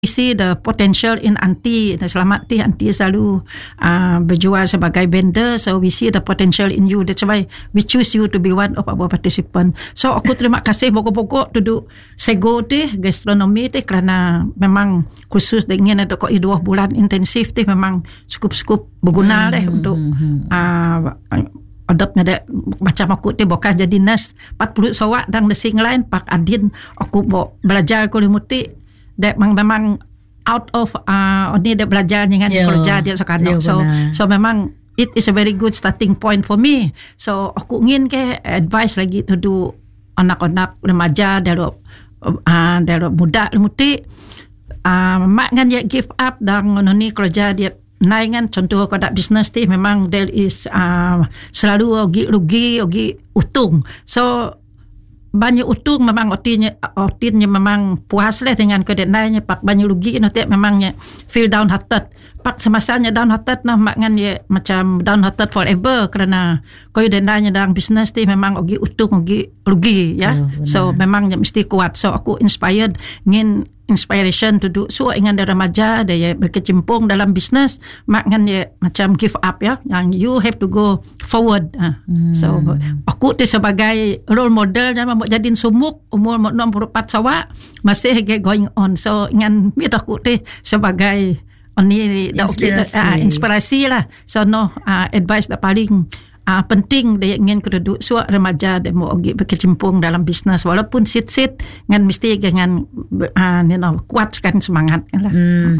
see the potential in Auntie. Selamat ti Auntie selalu berjual sebagai vendor, so we see the potential in you. That's why we choose you to be one of our participant. So aku terima kasih pokok-pokok duduk sego ti gastronomi ti kerana memang khusus dengan ada kok 2 bulan intensif ti memang cukup berguna untuk adopnya dek macam aku ti bokas jadi nurse 40 sawak dang desing lain pak adin aku mau belajar kulimuti dek memang out of ni dia belajar dengan kerja dia sekarang. So memang it is a very good starting point for me. So aku ingin ke advice lagi to do anak-anak remaja dari muda limuti mak ngan dia give up dan ni kerja dia naingan contoh kalau business ti memang there is selalu rugi untung. So banyak untung memang otinnya memang puas lah dengan kedenainya pak banyak rugi nanti memangnya feel downhearted pak semasanya downhearted nah makan dia macam downhearted forever kerana kau denainya dalam bisnes ti memang untung rugi ya. So memangnya mesti kuat. So aku inspired ingin inspiration to do so ingat dari remaja dia berkecimpung dalam bisnes makan dia macam give up ya yang you have to go forward. So aku tu sebagai role model dan mau jadiin sumuk umur 64 sawak masih going on. So ingat mit aku tu sebagai inspirasi lah. So advice dah paling penting dia ingin keduduk suak remaja dia mau berkecimpung dalam bisnes walaupun sit-sit dengan mesti dengan kuatkan semangat lah.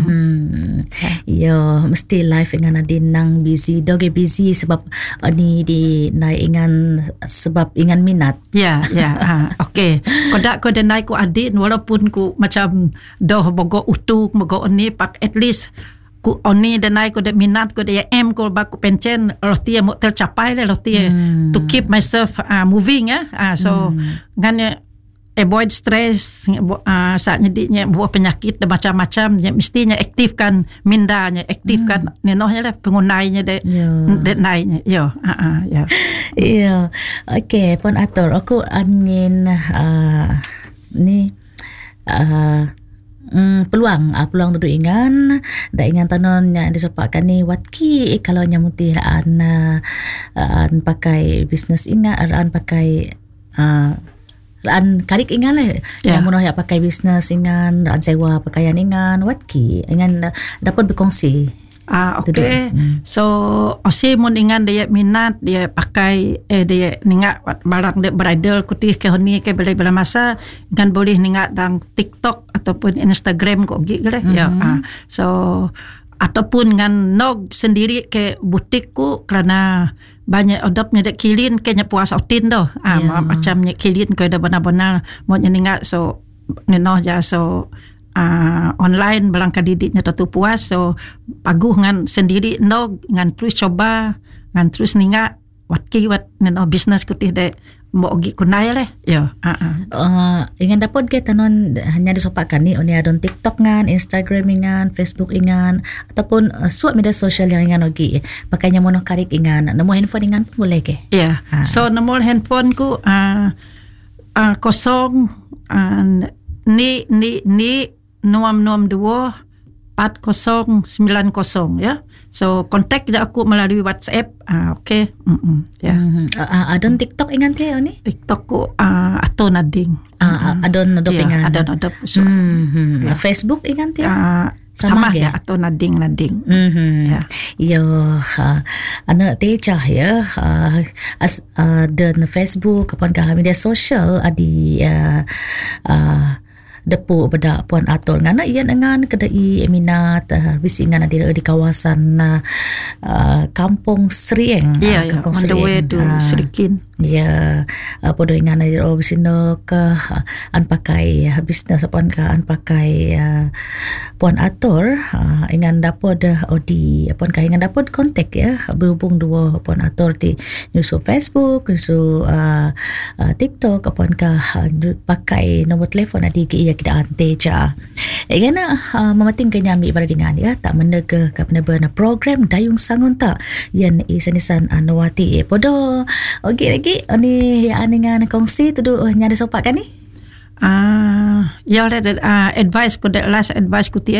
Ya mesti life dengan adin nang busy busy sebab ni di naik ingan sebab ingan minat. Okay kodak ko naik ko adin walaupun ku macam dah bogo utuk bogo ni pak at least ku oni denai ko de minat ko de ko ba ku pencen roti mo tercapai le roti to keep myself moving so ngane avoid stress saat nyedinya buah penyakit dan macam-macam mestinya aktifkan mindanya aktifkan nenohnya lah penggunainya de nainya okay pon atur aku angin ni peluang duduk ingan tanon yang disepakkan ni watki kalau nyamuti an pakai bisnes ingat an pakai an karik ingan lah yang mudah ya pakai bisnes ingan an sewa pakaian ingan watki ingan dapat berkongsi. Okay. So osi mun ingan dia minat dia pakai dia ningat barang dia bridal kutih ke ni ke bila masa kan boleh ningat dang TikTok ataupun Instagram kok gitu lah. So ataupun dengan nog sendiri ke butikku kerana banyak adopnya dek kilin kenya puas outin doh. Macamnya kilin ke dah benar-benar mau ningat so nenoh ja so online belangka didiknya tentu puas so paguh ngan sendiri no ngan terus coba ngan terus ningat wat business kutih de mau gi kunai leh ingin dapat ke tanon hanya disopakkan ni oni adon TikTok ngan Instagram ngan Facebook ngan ataupun suat media sosial yang ngan ogi pakainya mono karik ngan nomor handphone ngan boleh ke so nomor handphone ku kosong ni 662 4090 ya. So kontak je aku melalui WhatsApp. Okay. Adon TikTok ingat ke ni? TikTok ku atau nading. Adon ingat. Adon. So, Facebook ingat ke? Sama ya atau nading. Ya. Anak tecah ya. Dan Facebook kapan media sosial adi depu pada puan atul ngana ia dengan kedai minat bisingan di kawasan Kampung Serieng Kampung on the way to Serikin podo ingana di obisino ke an pakai bisnes apon ka an pakai puan atur ingan dapod odi apon ka ingan dapod kontak ya berhubung dua puan atur di nyusu Facebook nyusu TikTok apon ka pakai nombor telefon adi kita anteja. Ingana memating kenyami berdingan ya tak menega ke benar program dayung sangun tak yang isanisan anwati podo. Okey lagi ni aningan kongsi tu nyada sopak kan ni? Ya, advice ko, last advice ko